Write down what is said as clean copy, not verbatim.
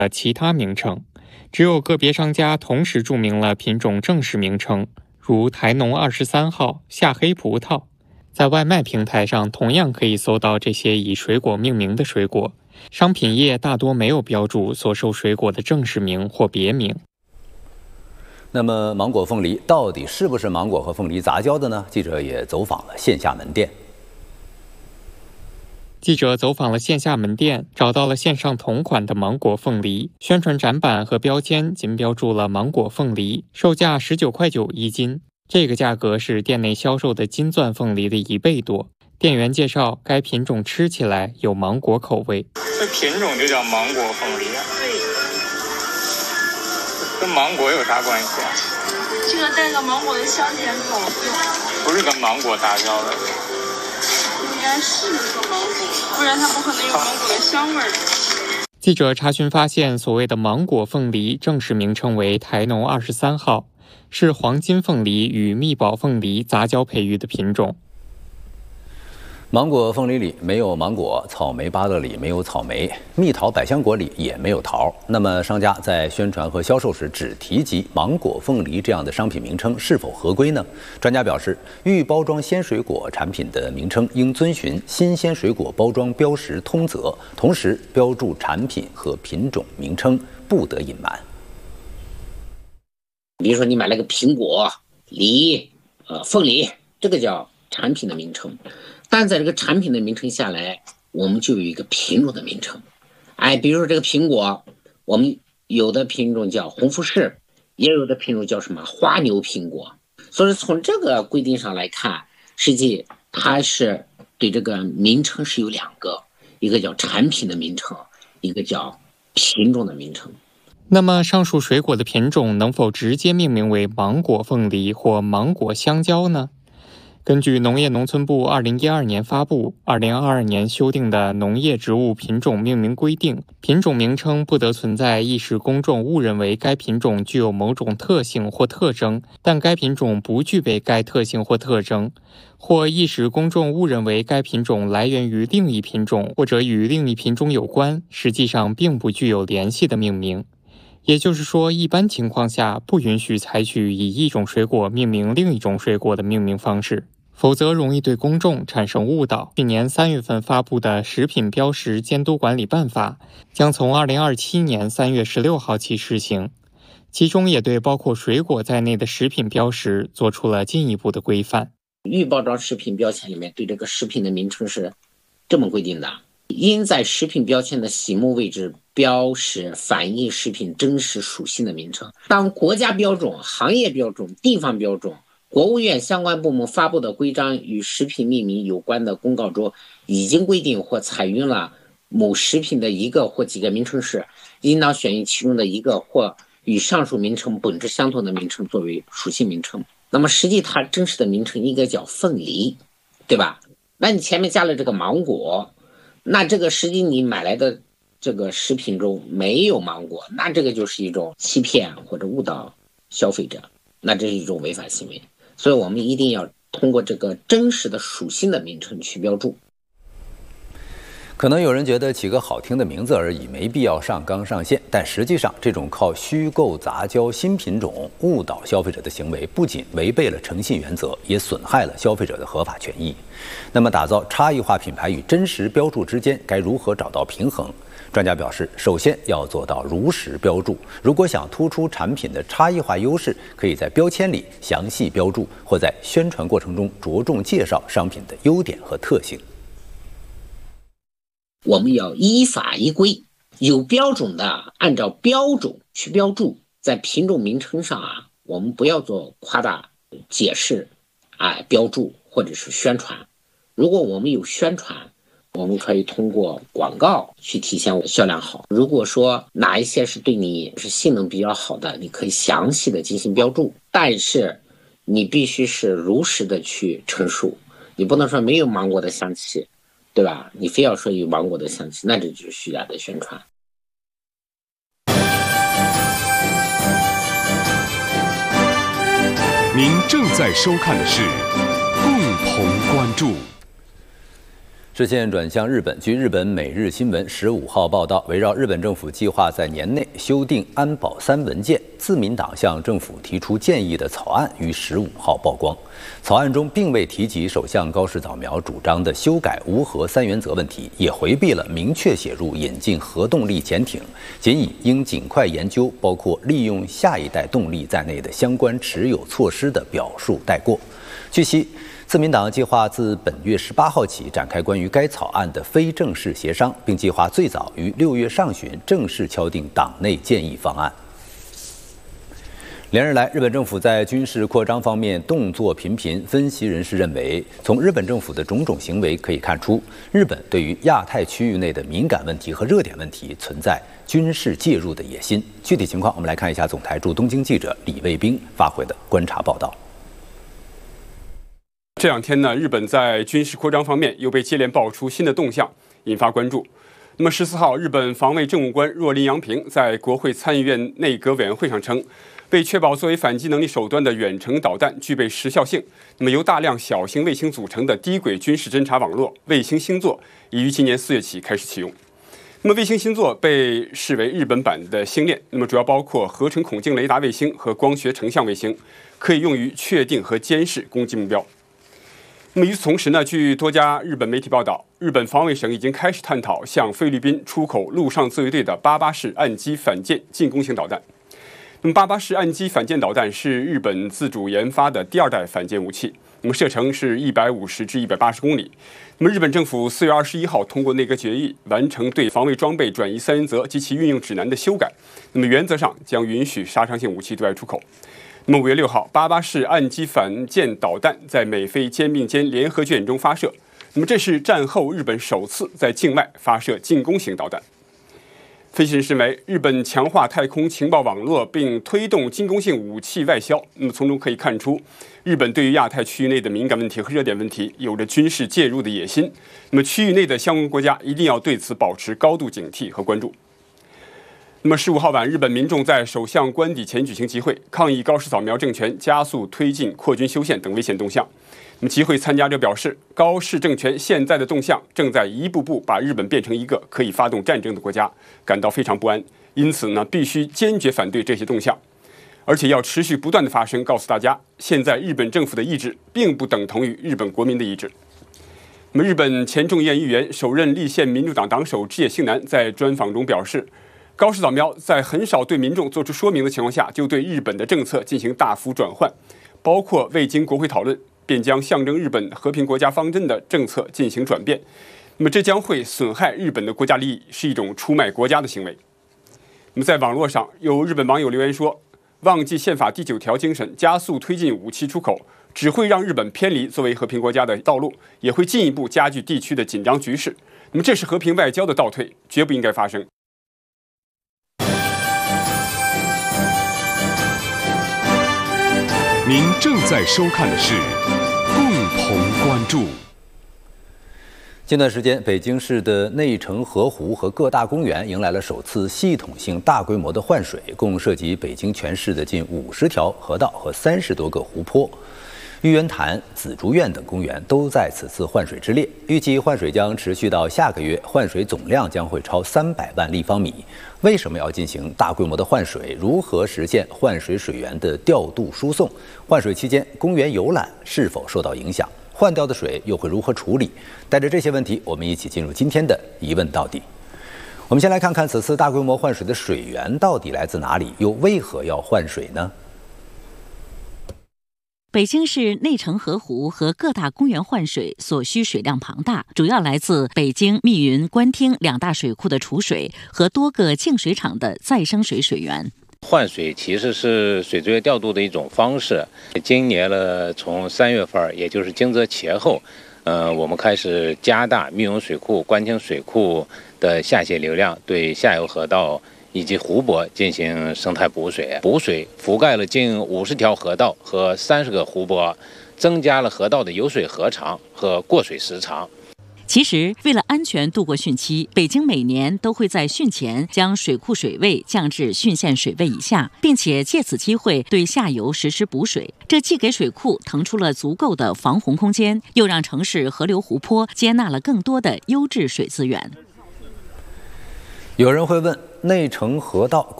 其他名称，只有个别商家同时注明了品种正式名称，如台农23号、夏黑葡萄。在外卖平台上同样可以搜到这些以水果命名的水果，商品页大多没有标注所售水果的正式名或别名。 那么芒果凤梨到底是不是芒果和凤梨杂交的呢？记者也走访了线下门店。 记者走访了线下门店，找到了线上同款的芒果凤梨，宣传展板和标签仅标注了芒果凤梨，售价19.9块一斤。这个价格是店内销售的金钻凤梨的1倍多。店员介绍，该品种吃起来有芒果口味。 这品种就叫芒果凤梨啊？对。跟芒果有啥关系啊？ 这个带个芒果的香甜口。 不是跟芒果杂交的。 应该是个芒果，不然它不可能有芒果的香味儿。 记者查询发现，所谓的芒果凤梨正式名称为台农23号。是黄金凤梨与蜜宝凤梨杂交培育的品种。 芒果凤梨里没有芒果，草莓芭乐里没有草莓，蜜桃百香果里也没有桃。那么商家在宣传和销售时只提及芒果凤梨这样的商品名称是否合规呢？专家表示，预包装鲜水果产品的名称应遵循新鲜水果包装标识通则，同时标注产品和品种名称，不得隐瞒。 比如说你买了个苹果、梨、凤梨，这个叫产品的名称。但在这个产品的名称下来，我们就有一个品种的名称。比如说这个苹果，我们有的品种叫红富士，也有的品种叫什么花牛苹果。所以从这个规定上来看，实际它是对这个名称是有2个，一个叫产品的名称，一个叫品种的名称。 那么上述水果的品种能否直接命名为芒果凤梨或芒果香蕉呢？根据农业农村部2012年发布、2022年修订的《农业植物品种命名规定》，品种名称不得存在一时公众误认为该品种具有某种特性或特征，但该品种不具备该特性或特征，或一时公众误认为该品种来源于另一品种或者与另一品种有关，实际上并不具有联系的命名。也就是说，一般情况下不允许采取以一种水果命名另一种水果的命名方式，否则容易对公众产生误导。去年3月份发布的《食品标识监督管理办法》将从2027年3月16号起施行，其中也对包括水果在内的食品标识做出了进一步的规范。 预包装食品标签里面对这个食品的名称是这么规定的：应在食品标签的醒目位置标识反映食品真实属性的名称。当国家标准、行业标准、地方标准、国务院相关部门发布的规章与食品命名有关的公告中已经规定或采用了某食品的一个或几个名称时，应当选用其中的一个或与上述名称本质相同的名称作为属性名称。那么实际它真实的名称应该叫凤梨，对吧？那你前面加了这个芒果，那这个实际你买来的这个食品中没有芒果，那这个就是一种欺骗或者误导消费者，那这是一种违法行为。所以我们一定要通过这个真实的属性的名称去标注。 可能有人觉得起个好听的名字而已，没必要上纲上线，但实际上这种靠虚构杂交新品种误导消费者的行为，不仅违背了诚信原则，也损害了消费者的合法权益。那么打造差异化品牌与真实标注之间该如何找到平衡？专家表示，首先要做到如实标注。如果想突出产品的差异化优势，可以在标签里详细标注，或在宣传过程中着重介绍商品的优点和特性。 我们要依法依规，有标准的按照标准去标注。在品种名称上我们不要做夸大解释标注或者是宣传。如果我们有宣传，我们可以通过广告去体现我销量好。如果说哪一些是对你是性能比较好的，你可以详细的进行标注，但是你必须是如实的去陈述，你不能说没有芒果的香气，对吧？你非要说有芒果的香气，那这就是虚假的宣传。 您正在收看的是共同关注。 视线转向日本，据日本每日新闻15号报道，围绕日本政府计划在年内修订安保3文件，自民党向政府提出建议的草案于15号曝光。草案中并未提及首相高市早苗主张的修改无核3原则问题，也回避了明确写入引进核动力潜艇，仅以应尽快研究包括利用下一代动力在内的相关持有措施的表述带过。据悉，自民党计划自本月18号起展开关于该草案的非正式协商，并计划最早于6月上旬正式敲定党内建议方案。连日来，日本政府在军事扩张方面动作频频。分析人士认为，从日本政府的种种行为可以看出，日本对于亚太区域内的敏感问题和热点问题存在军事介入的野心。具体情况，我们来看一下总台驻东京记者李卫兵发回的观察报道。 这两天呢，日本在军事扩张方面又被接连爆出新的动向，引发关注。那么14号，日本防卫政务官若林洋平在国会参议院内阁委员会上称，为确保作为反击能力手段的远程导弹具备时效性，那么由大量小型卫星组成的低轨军事侦察网络卫星星座已于今年4月起开始启用。那么卫星星座被视为日本版的星链，那么主要包括合成孔径雷达卫星和光学成像卫星，可以用于确定和监视攻击目标。那么与此同时呢，据多家日本媒体报道，日本防卫省已经开始探讨向菲律宾出口陆上自卫队的88式岸基反舰进攻型导弹。那么88式岸基反舰导弹是日本自主研发的第2代反舰武器，那么射程是150至180公里。那么日本政府4月21号通过内阁决议，完成对防卫装备转移3原则及其运用指南的修改，那么原则上将允许杀伤性武器对外出口。那么5月6号，88式岸基反舰导弹在美菲肩并肩联合军演中发射，那么这是战后日本首次在境外发射进攻型导弹。分析人士认为，日本强化太空情报网络并推动进攻性武器外销，那么从中可以看出，日本对于亚太区域内的敏感问题和热点问题有着军事介入的野心。那么区域内的相关国家一定要对此保持高度警惕和关注。那么15号晚，日本民众在首相官邸前举行集会，抗议高市早苗政权加速推进扩军修宪等危险动向。那么集会参加者表示，高市政权现在的动向正在一步步把日本变成一个可以发动战争的国家，感到非常不安。因此呢，必须坚决反对这些动向，而且要持续不断的发声，告诉大家，现在日本政府的意志并不等同于日本国民的意志。那么日本前众议院议员、首任立宪民主党党首枝野幸男在专访中表示，高市早苗在很少对民众做出说明的情况下，就对日本的政策进行大幅转换，包括未经国会讨论便将象征日本和平国家方针的政策进行转变。那么这将会损害日本的国家利益，是一种出卖国家的行为。那么在网络上，有日本网友留言说，忘记宪法第9条精神，加速推进武器出口，只会让日本偏离作为和平国家的道路，也会进一步加剧地区的紧张局势。那么这是和平外交的倒退，绝不应该发生。 您正在收看的是共同关注。 近段时间，北京市的内城河湖和各大公园迎来了首次系统性大规模的换水，共涉及北京全市的近50条河道和30多个湖泊。玉渊潭、紫竹院等公园都在此次换水之列，预计换水将持续到下个月，换水总量将会超300万立方米。为什么要进行大规模的换水？如何实现换水水源的调度输送？换水期间，公园游览是否受到影响？换掉的水又会如何处理？带着这些问题，我们一起进入今天的疑问到底。我们先来看看此次大规模换水的水源到底来自哪里，又为何要换水呢？ 北京市内城河湖和各大公园换水所需水量庞大，主要来自北京密云、官厅2大水库的储水和多个净水厂的再生水水源。 换水其实是水资源调度的一种方式。今年呢，从3月份，也就是惊蛰前后，我们开始加大密云水库、官厅水库的下泄流量，对下游河道以及湖泊进行生态补水。补水覆盖了近50条河道和30个湖泊，增加了河道的有水河长和过水时长。 其实，为了安全度过汛期，北京每年都会在汛前将水库水位降至汛线水位以下，并且借此机会对下游实施补水。这既给水库腾出了足够的防洪空间，又让城市河流湖泊接纳了更多的优质水资源。 有人会问，内城河道